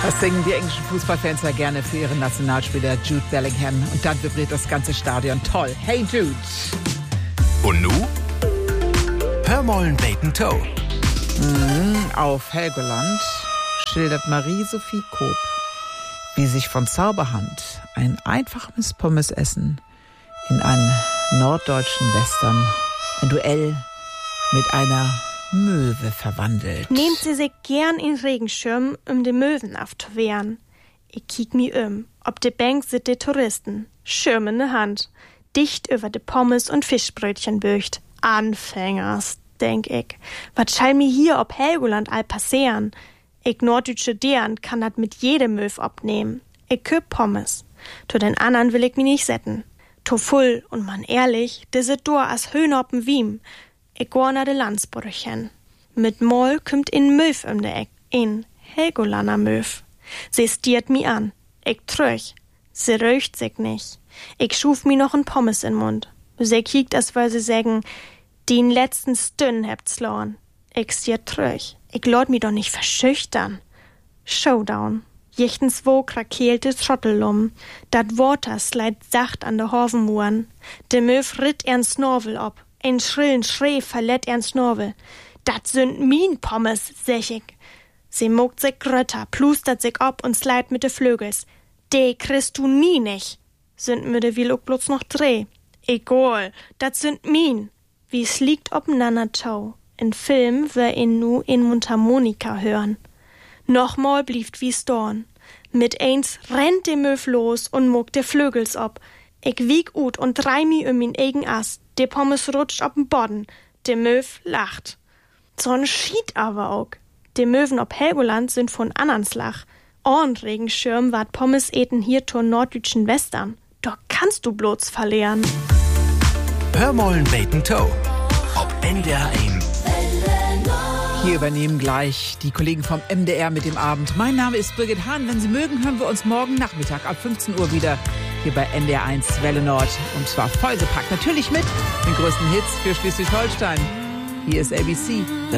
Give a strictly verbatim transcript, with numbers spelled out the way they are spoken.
Das singen die englischen Fußballfans ja gerne für ihren Nationalspieler Jude Bellingham. Und dann vibriert das ganze Stadion. Toll. Hey Jude. Und nu? Hör mollen Bacon Toe. Mhm, auf Helgoland schildert Marie-Sophie Koop, wie sich von Zauberhand ein einfaches Pommesessen in einen norddeutschen Western, ein Duell mit einer Möwe verwandelt. Nehmt sie sich gern in Regenschirm, um die Möwen aufzuwehren. Ich kiek mi um. Ob de Bank sit de Touristen. Schirm in de Hand. Dicht über de Pommes und Fischbrötchen böcht. Anfängers, denk ich. Wat schall mi hier ob Helgoland all passieren? Ich norddeutsche Deren kann dat mit jedem Möw abnehmen. Ich köp Pommes. To den anderen will ich mi nicht setten. To full und man ehrlich, de sit dur as Höhner op'n Wiem. Ich geh nach de Landsbrüchen. Mit Moll kümmt in Möw um de Eck. In Helgolander Möw. Sie stiert mi an. Ich tröch. Sie röcht sich nicht. Ich schuf mi noch n Pommes in Mund. Sie kiekt, als woll sie sägen, den letzten Stünn habt's lorn. Ich stiert tröch. Ich lord mi doch nicht verschüchtern. Showdown. Jichtens wo krakeelte Trottellum. Dat Water sleit sacht an de Horvenmuren. De Möw ritt ern Snorvel ob. Ein schrillen Schrei verletzt ern Snorvel. Dat sind min Pommes, sech ich. Sie mogt sich grötter, plustert sich ob und sleit mit de Flügels. De kriegst du nie nicht. Sind mir de will auch bloß noch dreh. Egal, dat sind min. Wie's liegt obeinander tau. In Film wär ihn nu in Mundharmonika hören. Nochmal blieft wie's dorn. Mit eins rennt de Möw los und mogt de Flügels ob. Ich wieg ut und drei mi um min eigen Ast. De Pommes rutscht ob'n Bodden. De Möw lacht. So'n schied aber auch. De Möwen ob Helgoland sind von Annanslach. Orn Regenschirm wart Pommes eten hier zur norddeutschen Western. Doch kannst du bloß verlieren. Hör mollen Bacon Toe. Ob N D R eins. Hier übernehmen gleich die Kollegen vom M D R mit dem Abend. Mein Name ist Birgit Hahn. Wenn Sie mögen, hören wir uns morgen Nachmittag ab fünfzehn Uhr wieder hier bei N D R eins Welle Nord. Und zwar vollgepackt. Natürlich mit den größten Hits für Schleswig-Holstein. Hier ist A B C.